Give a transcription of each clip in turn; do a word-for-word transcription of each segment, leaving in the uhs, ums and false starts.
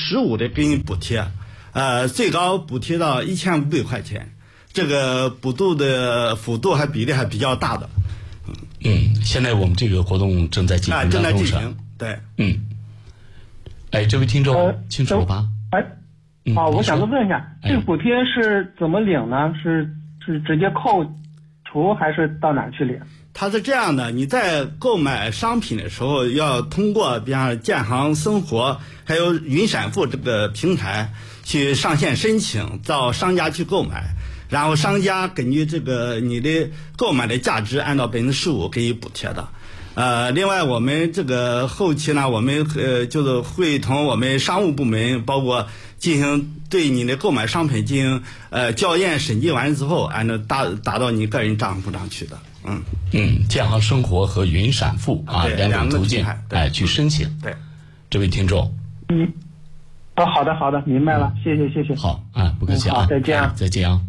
十五的给你补贴，呃，最高补贴到一千五百块钱，这个补助的幅度还比例还比较大的。 嗯，现在我们这个活动正在进行当中， 正在进行，对， 嗯。哎，这位听众、呃、清楚了吧？ 哎， 嗯、 好，我想再问一下，这个补贴是怎么领呢？是是直接扣除还是到哪去领？ 它是这样的，你在购买商品的时候，要通过比方建行生活还有云闪付这个平台去上线申请，到商家去购买，然后商家根据这个你的购买的价值，按照百分之十五给予补贴的。呃，另外我们这个后期呢，我们呃就是会同我们商务部门，包括进行对你的购买商品进行呃校验审计完之后，按照打打到你个人账户上去的。嗯嗯，建行生活和云闪付啊两种途径，哎去申请。 对， 这位听众。 嗯，哦，好的好的，明白了，嗯、谢谢谢谢。 好啊，不客气啊， 嗯、好，再见、啊哎，再见啊。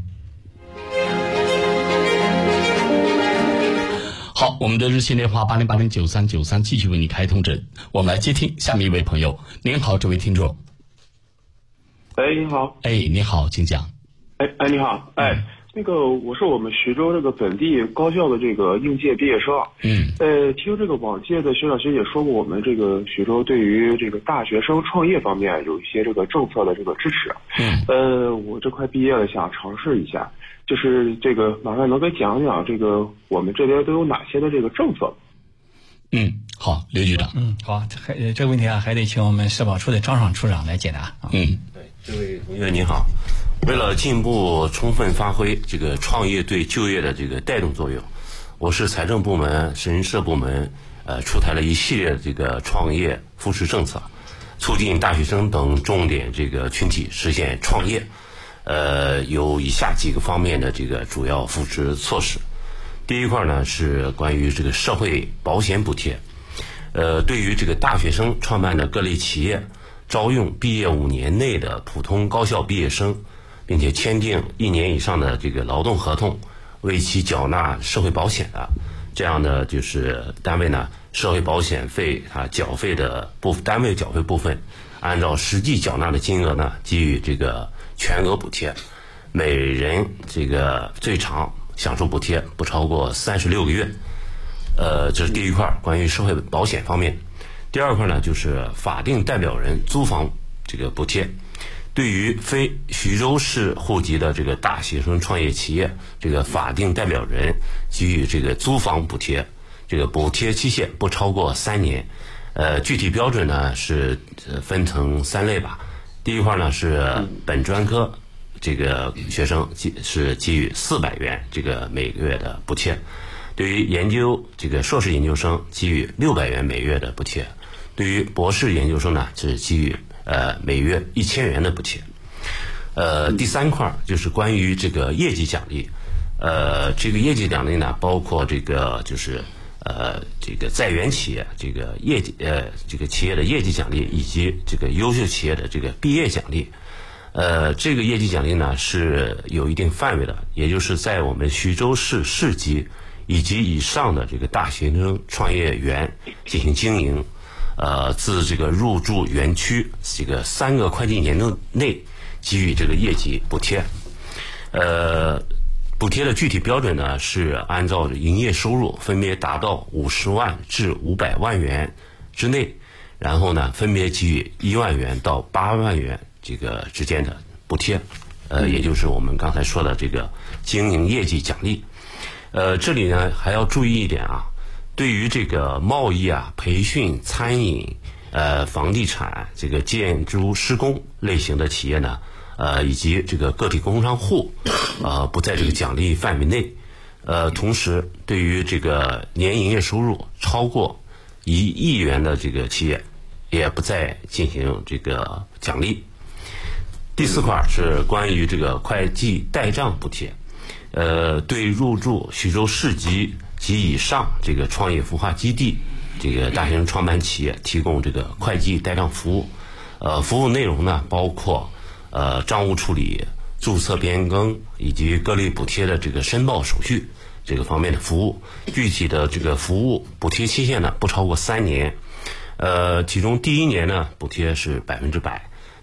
好，我们的热线电话八零八零九三九三继续为你开通着，我们来接听下面一位朋友。您好，这位听众。 哎，你好。 哎，你好，请讲。 哎哎，你好，哎。嗯，那个我是我们徐州这个本地高校的这个应届毕业生。 嗯。 呃，听这个往届的学长学姐说过，我们这个徐州对于这个大学生创业方面有一些这个政策的这个支持。 嗯。 呃，我这快毕业了，想尝试一下，就是这个麻烦能给讲讲这个我们这边都有哪些的这个政策？ 嗯，好，刘局长。 嗯，好，还这个问题啊，还得请我们社保处的张爽处长来解答啊。 嗯， 对，这位同学您好。为了进一步充分发挥这个创业对就业的这个带动作用，我市财政部门、人社部门呃出台了一系列这个创业扶持政策，促进大学生等重点这个群体实现创业。呃，有以下几个方面的这个主要扶持措施。第一块呢是关于这个社会保险补贴，呃，对于这个大学生创办的各类企业，招用毕业五年内的普通高校毕业生，并且签订一年以上的这个劳动合同，为其缴纳社会保险的，这样呢，就是单位呢社会保险费啊缴费的部单位缴费部分，按照实际缴纳的金额呢给予这个全额补贴，每人这个最长享受补贴不超过三十六个月。呃，这是第一块关于社会保险方面。第二块呢，就是法定代表人租房这个补贴。对于非徐州市户籍的这个大学生创业企业，这个法定代表人给予这个租房补贴，这个补贴期限不超过三年。呃，具体标准呢是分成三类吧。第一块呢是本专科这个学生是给予四百元这个每个月的补贴，对于研究这个硕士研究生给予六百元每月的补贴，对于博士研究生呢是给予呃每月一千元的补贴。呃，第三块就是关于这个业绩奖励，呃，这个业绩奖励呢包括这个就是呃这个在园企业这个业绩呃这个企业的业绩奖励，以及这个优秀企业的这个毕业奖励。呃，这个业绩奖励呢是有一定范围的，也就是在我们徐州市市级以及以上的这个大学生创业园进行经营，呃，自这个入驻园区这个三个会计年度内给予这个业绩补贴。呃，补贴的具体标准呢是按照营业收入分别达到五十万至五百万元之内，然后呢分别给予一万元到八万元这个之间的补贴，呃，也就是我们刚才说的这个经营业绩奖励。呃，这里呢还要注意一点啊，对于这个贸易啊、培训、餐饮、呃、房地产、这个建筑施工类型的企业呢，呃，以及这个个体工商户，呃，不在这个奖励范围内。呃，同时对于这个年营业收入超过一亿元的这个企业，也不再进行这个奖励。第四块是关于这个会计代账补贴，呃，对入驻徐州市级及以上这个创业孵化基地这个大学生创办企业提供这个会计代账服务，呃，服务内容呢包括呃账务处理、注册变更以及各类补贴的这个申报手续这个方面的服务。具体的这个服务补贴期限呢不超过三年，呃，其中第一年呢补贴是百分之百。